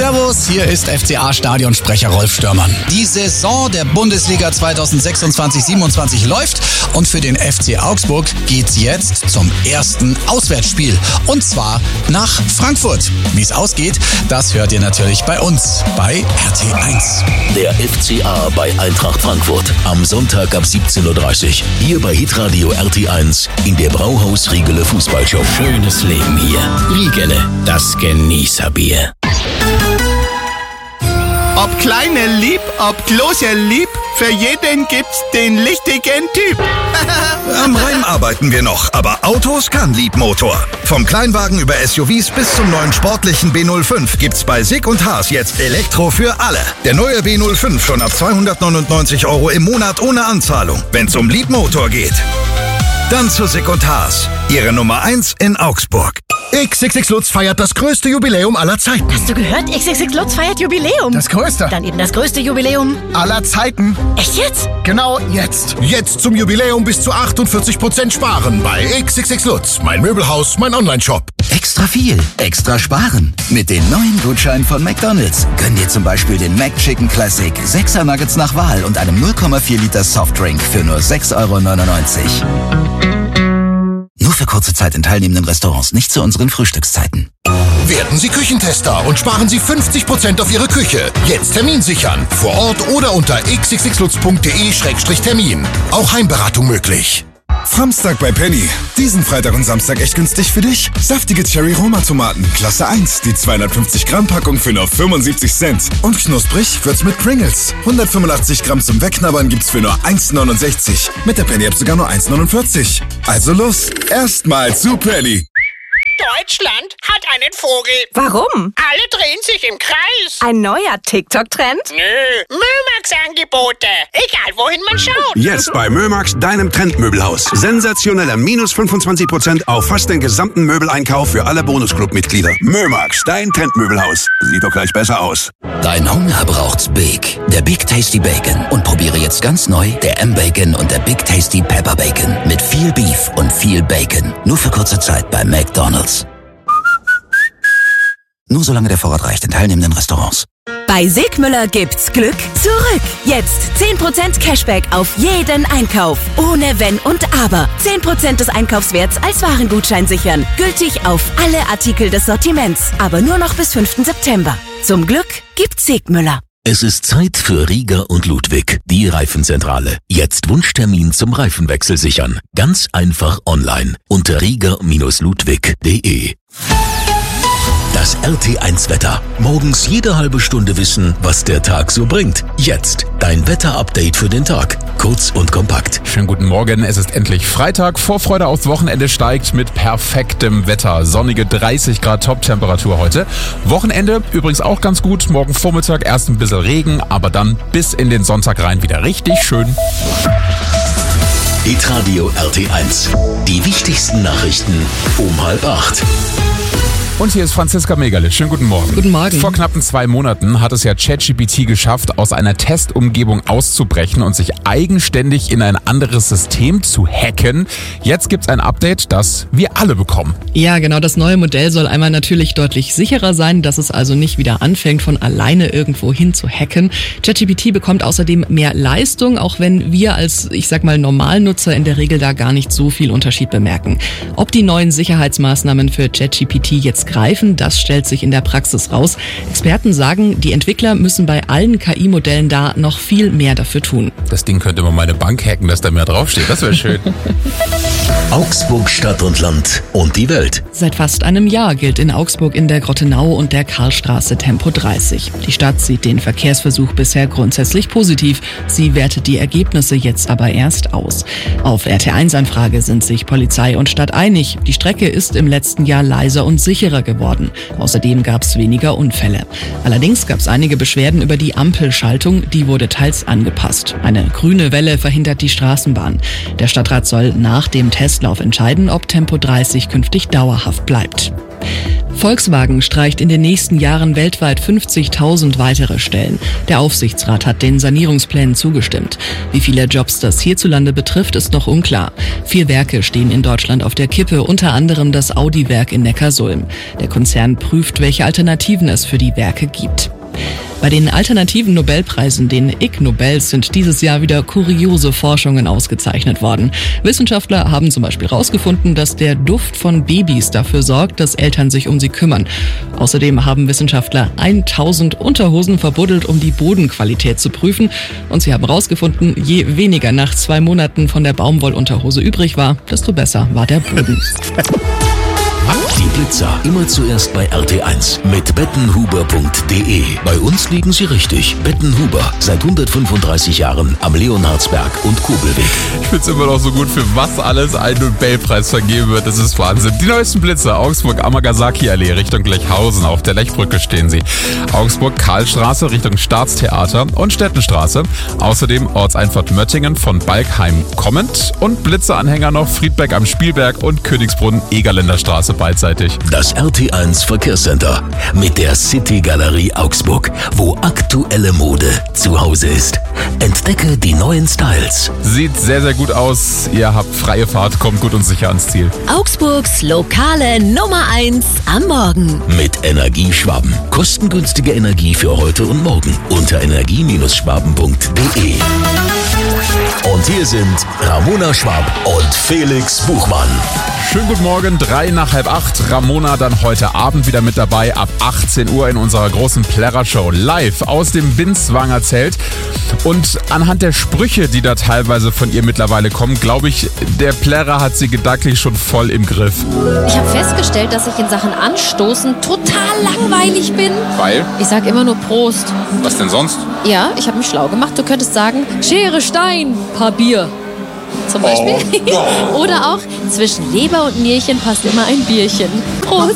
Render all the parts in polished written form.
Servus, hier ist FCA-Stadionsprecher Rolf Störmann. Die Saison der Bundesliga 2026-27 läuft und für den FC Augsburg geht's jetzt zum ersten Auswärtsspiel. Und zwar nach Frankfurt. Wie es ausgeht, das hört ihr natürlich bei uns, bei RT1. Der FCA bei Eintracht Frankfurt. Am Sonntag ab 17.30 Uhr. Hier bei Hitradio RT1 in der Brauhaus Riegele Fußballshow. Schönes Leben hier. Riegele, das Genießerbier. Ob kleine lieb, ob große lieb, für jeden gibt's den richtigen Typ. Am Rhein arbeiten wir noch, aber Autos kann Liebmotor. Vom Kleinwagen über SUVs bis zum neuen sportlichen B05 gibt's bei Sick & Haas jetzt Elektro für alle. Der neue B05 schon ab 299 € im Monat ohne Anzahlung, wenn's um Liebmotor geht. Dann zu Sick & Haas, Ihre Nummer 1 in Augsburg. XXX Lutz feiert das größte Jubiläum aller Zeiten. Hast du gehört? XXX Lutz feiert Jubiläum. Das größte. Dann eben das größte Jubiläum aller Zeiten. Echt jetzt? Genau jetzt. Jetzt zum Jubiläum bis zu 48% sparen bei XXX Lutz. Mein Möbelhaus, mein Onlineshop. Extra viel, extra sparen. Mit den neuen Gutscheinen von McDonald's. Gönn dir zum Beispiel den McChicken Classic, 6er Nuggets nach Wahl und einem 0,4 Liter Softdrink für nur 6,99 €. Nur für kurze Zeit in teilnehmenden Restaurants, nicht zu unseren Frühstückszeiten. Werden Sie Küchentester und sparen Sie 50% auf Ihre Küche. Jetzt Termin sichern. Vor Ort oder unter xxxlutz.de/termin. Auch Heimberatung möglich. Samstag bei Penny. Diesen Freitag und Samstag echt günstig für dich. Saftige Cherry-Roma-Tomaten, Klasse 1. Die 250 Gramm Packung für nur 75 Cent. Und knusprig wird's mit Pringles. 185 Gramm zum Wegknabbern gibt's für nur 1,69. Mit der Penny-App sogar nur 1,49. Also los, erstmal zu Penny. Deutschland hat einen Vogel. Warum? Alle drehen sich im Kreis. Ein neuer TikTok-Trend? Nö, Mömax-Angebote. Egal, wohin man schaut. Jetzt bei Mömax, deinem Trendmöbelhaus. Sensationeller minus 25% auf fast den gesamten Möbeleinkauf für alle Bonusclub-Mitglieder. Mömax, dein Trendmöbelhaus. Sieht doch gleich besser aus. Dein Hunger braucht's Big. Der Big Tasty Bacon. Und probiere jetzt ganz neu der M-Bacon und der Big Tasty Pepper Bacon. Mit viel Beef und viel Bacon. Nur für kurze Zeit bei McDonald's. Nur solange der Vorrat reicht in teilnehmenden Restaurants. Bei Sigmüller gibt's Glück zurück. Jetzt 10% Cashback auf jeden Einkauf. Ohne Wenn und Aber. 10% des Einkaufswerts als Warengutschein sichern. Gültig auf alle Artikel des Sortiments. Aber nur noch bis 5. September. Zum Glück gibt's Sigmüller. Es ist Zeit für Rieger und Ludwig, die Reifenzentrale. Jetzt Wunschtermin zum Reifenwechsel sichern. Ganz einfach online unter rieger-ludwig.de. Das RT1-Wetter. Morgens jede halbe Stunde wissen, was der Tag so bringt. Jetzt dein Wetter-Update für den Tag. Kurz und kompakt. Schönen guten Morgen, es ist endlich Freitag. Vorfreude aufs Wochenende steigt mit perfektem Wetter. Sonnige 30 Grad Top-Temperatur heute. Wochenende übrigens auch ganz gut. Morgen Vormittag erst ein bisschen Regen, aber dann bis in den Sonntag rein wieder richtig schön. Hitradio RT1. Die wichtigsten Nachrichten um 7:30. Und hier ist Franziska Megalitz. Schönen guten Morgen. Guten Morgen. Vor knappen 2 Monaten hat es ja ChatGPT geschafft, aus einer Testumgebung auszubrechen und sich eigenständig in ein anderes System zu hacken. Jetzt gibt's ein Update, das wir alle bekommen. Ja, genau. Das neue Modell soll einmal natürlich deutlich sicherer sein, dass es also nicht wieder anfängt, von alleine irgendwo hin zu hacken. ChatGPT bekommt außerdem mehr Leistung, auch wenn wir als, Normalnutzer in der Regel da gar nicht so viel Unterschied bemerken. Ob die neuen Sicherheitsmaßnahmen für ChatGPT jetzt greifen, das stellt sich in der Praxis raus. Experten sagen, die Entwickler müssen bei allen KI-Modellen da noch viel mehr dafür tun. Das Ding könnte mal meine Bank hacken, dass da mehr draufsteht. Das wäre schön. Augsburg, Stadt und Land und die Welt. Seit fast einem Jahr gilt in Augsburg in der Grottenau und der Karlstraße Tempo 30. Die Stadt sieht den Verkehrsversuch bisher grundsätzlich positiv. Sie wertet die Ergebnisse jetzt aber erst aus. Auf RT1-Anfrage sind sich Polizei und Stadt einig. Die Strecke ist im letzten Jahr leiser und sicherer geworden. Außerdem gab es weniger Unfälle. Allerdings gab es einige Beschwerden über die Ampelschaltung. Die wurde teils angepasst. Eine grüne Welle verhindert die Straßenbahn. Der Stadtrat soll nach dem Testlauf entscheiden, ob Tempo 30 künftig dauerhaft bleibt. Volkswagen streicht in den nächsten Jahren weltweit 50.000 weitere Stellen. Der Aufsichtsrat hat den Sanierungsplänen zugestimmt. Wie viele Jobs das hierzulande betrifft, ist noch unklar. 4 Werke stehen in Deutschland auf der Kippe, unter anderem das Audi-Werk in Neckarsulm. Der Konzern prüft, welche Alternativen es für die Werke gibt. Bei den alternativen Nobelpreisen, den Ig Nobels, sind dieses Jahr wieder kuriose Forschungen ausgezeichnet worden. Wissenschaftler haben zum Beispiel herausgefunden, dass der Duft von Babys dafür sorgt, dass Eltern sich um sie kümmern. Außerdem haben Wissenschaftler 1000 Unterhosen verbuddelt, um die Bodenqualität zu prüfen. Und sie haben herausgefunden, je weniger nach 2 Monaten von der Baumwollunterhose übrig war, desto besser war der Boden. Die Blitzer immer zuerst bei RT1 mit bettenhuber.de. Bei uns liegen Sie richtig. Bettenhuber, seit 135 Jahren am Leonhardsberg und Kobelweg. Ich find's immer noch so gut, für was alles ein Nobelpreis vergeben wird. Das ist Wahnsinn. Die neuesten Blitzer, Augsburg, Amagasaki-Allee Richtung Lechhausen. Auf der Lechbrücke stehen sie. Augsburg, Karlstraße Richtung Staatstheater und Stettenstraße. Außerdem Ortseinfahrt Möttingen von Balkheim kommend. Und Blitzeranhänger noch Friedberg am Spielberg und Königsbrunn Egerländer Straße beidseitig. Das RT1 Verkehrscenter mit der City Galerie Augsburg, wo aktuelle Mode zu Hause ist. Entdecke die neuen Styles. Sieht sehr, sehr gut aus. Ihr habt freie Fahrt, kommt gut und sicher ans Ziel. Augsburgs lokale Nummer 1 am Morgen. Mit Energieschwaben. Kostengünstige Energie für heute und morgen. Unter energie-schwaben.de. Und hier sind Ramona Schwab und Felix Buchmann. Schönen guten Morgen, 7:03 nach 7:30. Ramona dann heute Abend wieder mit dabei, ab 18 Uhr in unserer großen Plärrer-Show. Live aus dem Binswanger Zelt. Und anhand der Sprüche, die da teilweise von ihr mittlerweile kommen, glaube ich, der Plärrer hat sie gedanklich schon voll im Griff. Ich habe festgestellt, dass ich in Sachen Anstoßen total langweilig bin. Weil? Ich sag immer nur Prost. Was denn sonst? Ja, ich habe mich schlau gemacht. Du könntest sagen, Schere, Stein, paar Bier. Zum Beispiel. Oh. Oder auch, zwischen Leber und Nierchen passt immer ein Bierchen. Prost.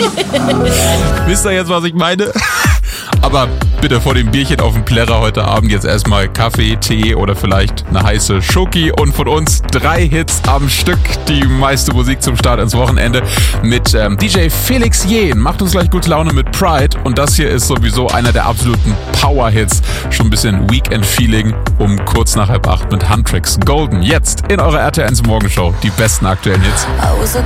Wisst ihr jetzt, was ich meine? Aber bitte vor dem Bierchen auf dem Plärrer heute Abend jetzt erstmal Kaffee, Tee oder vielleicht eine heiße Schoki. Und von uns 3 Hits am Stück. Die meiste Musik zum Start ins Wochenende mit DJ Felix Jähn. Macht uns gleich gute Laune mit Pride. Und das hier ist sowieso einer der absoluten Power-Hits. Schon ein bisschen Weekend-Feeling um kurz nach 7:30 mit Huntrix Golden. Jetzt in eurer RT1 Morgenshow. Die besten aktuellen Hits. I was a